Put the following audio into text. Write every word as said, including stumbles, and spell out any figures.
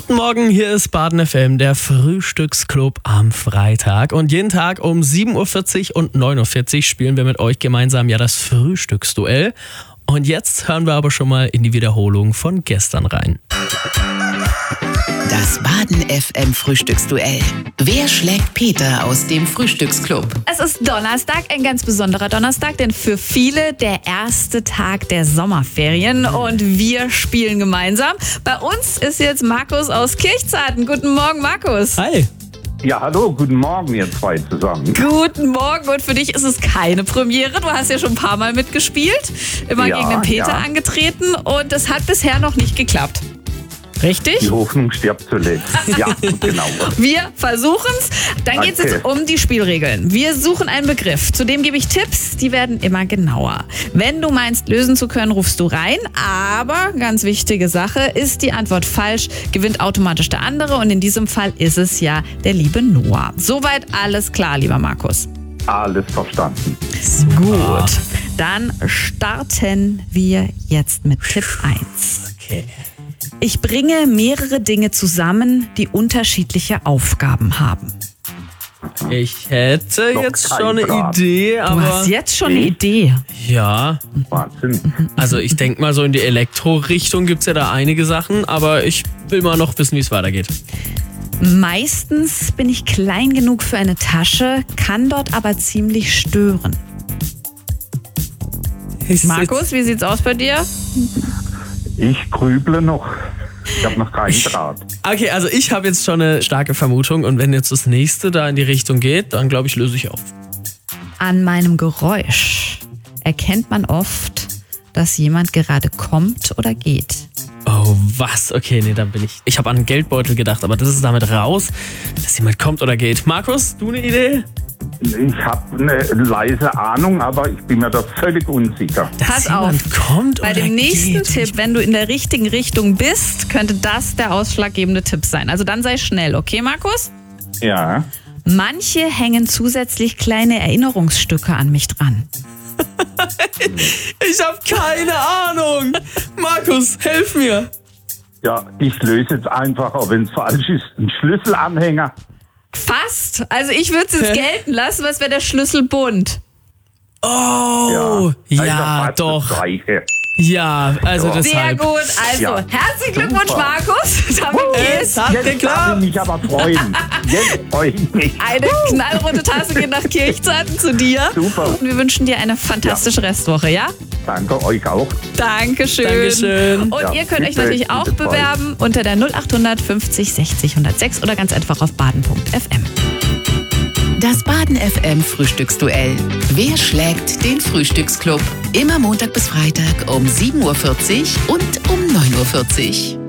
Guten Morgen, hier ist Baden F M, der Frühstücksclub am Freitag. Und jeden Tag um sieben Uhr vierzig und neun Uhr vierzig spielen wir mit euch gemeinsam ja das Frühstücksduell. Und jetzt hören wir aber schon mal in die Wiederholung von gestern rein. Das Baden F M Frühstücksduell. Wer schlägt Peter aus dem Frühstücksclub? Es ist Donnerstag, ein ganz besonderer Donnerstag, denn für viele der erste Tag der Sommerferien und wir spielen gemeinsam. Bei uns ist jetzt Markus aus Kirchzarten. Guten Morgen, Markus. Hi. Ja, hallo, guten Morgen, ihr zwei zusammen. Guten Morgen, und für dich ist es keine Premiere. Du hast ja schon ein paar Mal mitgespielt, immer Ja, gegen den Peter ja. angetreten und es hat bisher noch nicht geklappt. Richtig? Die Hoffnung stirbt zuletzt. Ja, genau. Wir versuchen's. Dann geht's Okay. jetzt um die Spielregeln. Wir suchen einen Begriff. Zudem gebe ich Tipps, die werden immer genauer. Wenn du meinst, lösen zu können, rufst du rein. Aber, ganz wichtige Sache, ist die Antwort falsch, gewinnt automatisch der andere. Und in diesem Fall ist es ja der liebe Noah. Soweit alles klar, lieber Markus. Alles verstanden. Gut. Dann starten wir jetzt mit Tipp eins. Okay. Ich bringe mehrere Dinge zusammen, die unterschiedliche Aufgaben haben. Ich hätte Noch jetzt kein schon eine Plan. Idee, Du aber hast jetzt schon eine Nee. Idee. ja, Wahnsinn. also ich denke mal so in die Elektro-Richtung gibt es ja da einige Sachen, aber ich will mal noch wissen, wie es weitergeht. Meistens bin ich klein genug für eine Tasche, kann dort aber ziemlich stören. Ist Markus, wie sieht's aus bei dir? Ich grüble noch. Ich habe noch keinen Draht. Okay, also ich habe jetzt schon eine starke Vermutung und wenn jetzt das nächste da in die Richtung geht, dann glaube ich, löse ich auf. An meinem Geräusch erkennt man oft, dass jemand gerade kommt oder geht. Oh, was? Okay, nee, dann bin ich. Ich habe an einen Geldbeutel gedacht, aber das ist damit raus, dass jemand kommt oder geht. Markus, du eine Idee? Ich habe eine leise Ahnung, aber ich bin mir da völlig unsicher. Dass Pass jemand auf. kommt Bei oder dem nächsten geht. Tipp, wenn du in der richtigen Richtung bist, könnte das der ausschlaggebende Tipp sein. Also dann sei schnell, okay, Markus? Ja. Manche hängen zusätzlich kleine Erinnerungsstücke an mich dran. Ich habe keine Ahnung. Markus, helf mir. Ja, ich löse jetzt einfach, auch wenn es falsch ist, einen Schlüsselanhänger. Fast. Also ich würde es jetzt Hä? gelten lassen, was wäre der Schlüsselbund? Oh, Also ja, fast doch. Das Gleiche. Ja, also Ja. Sehr deshalb. gut. Also, Ja. herzlichen Glückwunsch, Super. Markus. Damit Es geht's. hat Jetzt darf geklappt. ich mich aber freuen. Jetzt freue ich mich. Eine knallrote Tasse geht nach Kirchzarten zu dir. Super. Und wir wünschen dir eine fantastische Restwoche, ja? Danke euch auch. Dankeschön. Dankeschön. Und Ja, ihr könnt euch bitte, natürlich auch bitte, bewerben unter der null acht fünfzig sechzig hundertsechs oder ganz einfach auf baden punkt f m. Das Baden F M Frühstücksduell. Wer schlägt den Frühstücksclub? Immer Montag bis Freitag um sieben Uhr vierzig und um neun Uhr vierzig.